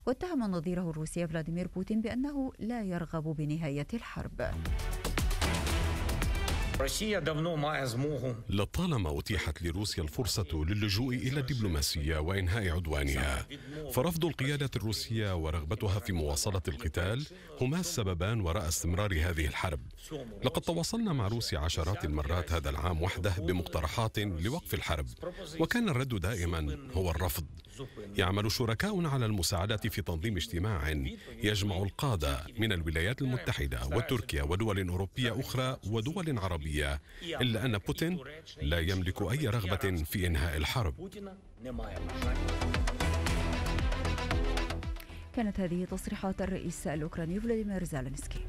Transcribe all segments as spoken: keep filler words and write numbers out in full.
واتهم نظيره الروسي فلاديمير بوتين بأنه لا يرغب بنهاية الحرب. لطالما أتيحت لروسيا الفرصة للجوء إلى الدبلوماسية وإنهاء عدوانها، فرفض القيادة الروسية ورغبتها في مواصلة القتال هما السببان وراء استمرار هذه الحرب. لقد تواصلنا مع روسيا عشرات المرات هذا العام وحده بمقترحات لوقف الحرب، وكان الرد دائما هو الرفض. يعمل شركاؤنا على المساعدة في تنظيم اجتماع يجمع القادة من الولايات المتحدة وتركيا ودول أوروبية أخرى ودول عربية، إلا أن بوتين لا يملك أي رغبة في إنهاء الحرب. كانت هذه تصريحات الرئيس الأوكراني فلاديمير زيلينسكي.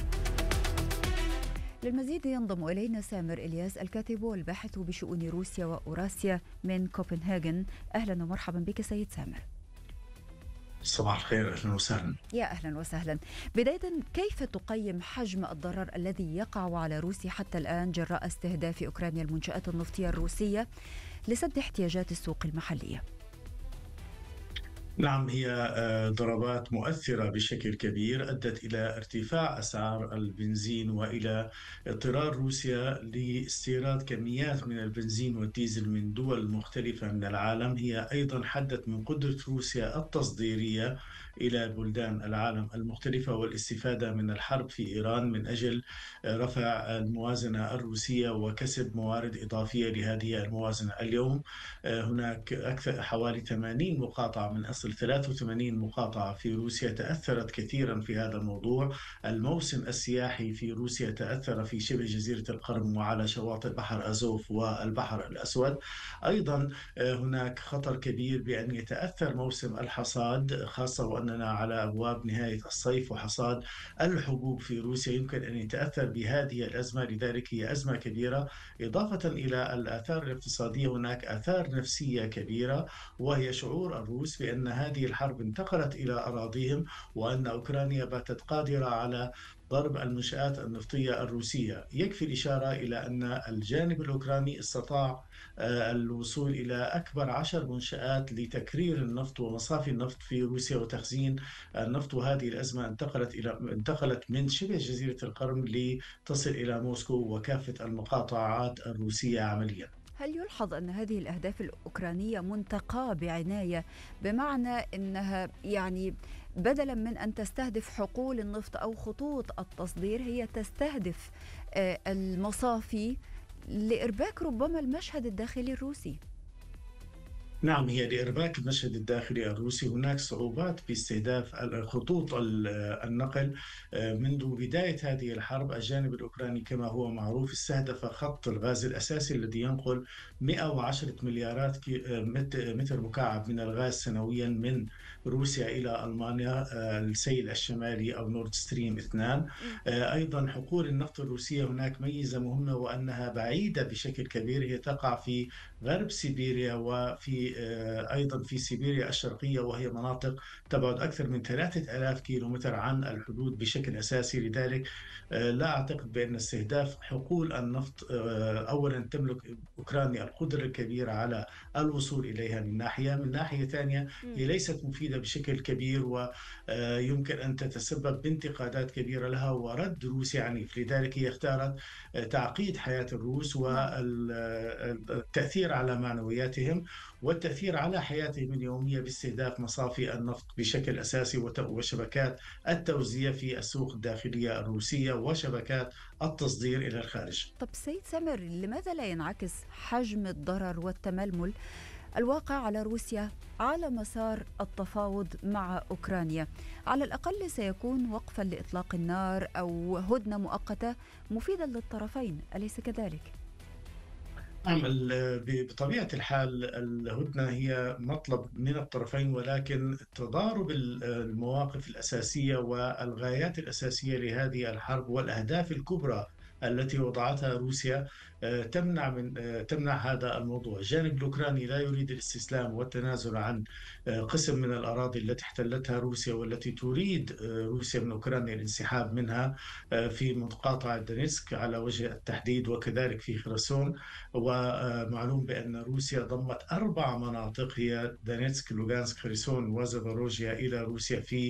للمزيد ينضم إلينا سامر إلياس الكاتب والباحث بشؤون روسيا وأوراسيا من كوبنهاغن. أهلا ومرحبا بك سيد سامر. صباح الخير، أهلا وسهلا. يا أهلا وسهلا. بداية، كيف تقيم حجم الضرر الذي يقع على روسيا حتى الآن جراء استهداف أوكرانيا المنشآت النفطية الروسية لسد احتياجات السوق المحلية؟ نعم، هي ضربات مؤثرة بشكل كبير أدت إلى ارتفاع أسعار البنزين وإلى اضطرار روسيا لاستيراد كميات من البنزين والديزل من دول مختلفة من العالم. هي أيضا حدت من قدرة روسيا التصديرية إلى بلدان العالم المختلفة والاستفادة من الحرب في إيران من أجل رفع الموازنة الروسية وكسب موارد إضافية لهذه الموازنة. اليوم هناك أكثر حوالي ثمانين مقاطعة من أصل ثلاث وثمانين مقاطعة في روسيا تأثرت كثيرا في هذا الموضوع. الموسم السياحي في روسيا تأثر في شبه جزيرة القرم وعلى شواطئ بحر أزوف والبحر الأسود. أيضا هناك خطر كبير بأن يتأثر موسم الحصاد، خاصة وأننا على أبواب نهاية الصيف وحصاد الحبوب في روسيا يمكن أن يتأثر بهذه الأزمة. لذلك هي أزمة كبيرة، إضافة إلى الآثار الاقتصادية هناك آثار نفسية كبيرة، وهي شعور الروس بأن هذه الحرب انتقلت إلى أراضيهم وأن أوكرانيا باتت قادرة على ضرب المنشآت النفطية الروسية. يكفي الإشارة إلى أن الجانب الأوكراني استطاع الوصول إلى أكبر عشر منشآت لتكرير النفط ومصافي النفط في روسيا وتخزين النفط، وهذه الأزمة انتقلت إلى انتقلت من شبه جزيرة القرم لتصل إلى موسكو وكافة المقاطعات الروسية عمليا. هل يلحظ أن هذه الأهداف الأوكرانية منتقاة بعناية، بمعنى أنها يعني بدلا من أن تستهدف حقول النفط أو خطوط التصدير هي تستهدف المصافي لإرباك ربما المشهد الداخلي الروسي؟ نعم، هي لإرباك المشهد الداخلي الروسي. هناك صعوبات في استهداف خطوط النقل منذ بداية هذه الحرب. الجانب الأوكراني كما هو معروف استهدف خط الغاز الأساسي الذي ينقل مئة وعشرة مليارات متر مكعب من الغاز سنويا من روسيا إلى ألمانيا، السيل الشمالي أو نورد ستريم اثنان. أيضا حقول النفط الروسية هناك ميزة مهمة، وأنها بعيدة بشكل كبير. هي تقع في غرب سيبيريا وفي أيضا في سيبيريا الشرقية، وهي مناطق تبعد أكثر من ثلاثة آلاف كيلومتر عن الحدود بشكل أساسي. لذلك لا أعتقد بأن استهداف حقول النفط، أولا تملك أوكرانيا القدرة الكبيرة على الوصول إليها من ناحية، من ناحية ثانية هي ليست مفيدة بشكل كبير ويمكن أن تتسبب بانتقادات كبيرة لها ورد روسي عنيف. لذلك هي اختارت تعقيد حياة الروس والتأثير على معنوياتهم والتأثير على حياتهم اليومية باستهداف مصافي النفط بشكل أساسي وشبكات التوزيع في السوق الداخلية الروسية وشبكات التصدير إلى الخارج. طب سيد سامر، لماذا لا ينعكس حجم الضرر والتململ الواقع على روسيا على مسار التفاوض مع أوكرانيا؟ على الأقل سيكون وقفا لإطلاق النار أو هدنة مؤقتة مفيدا للطرفين، أليس كذلك؟ نعم، بطبيعة الحال الهدنة هي مطلب من الطرفين، ولكن تضارب المواقف الأساسية والغايات الأساسية لهذه الحرب والأهداف الكبرى التي وضعتها روسيا تمنع من تمنع هذا الموضوع. الجانب الأوكراني لا يريد الاستسلام والتنازل عن قسم من الأراضي التي احتلتها روسيا والتي تريد روسيا من أوكرانيا الانسحاب منها في مقاطعة دونيتسك على وجه التحديد وكذلك في خرسون. ومعلوم بأن روسيا ضمت أربع مناطق هي دونيتسك، لوغانسك، خرسون وزاباروجيا إلى روسيا في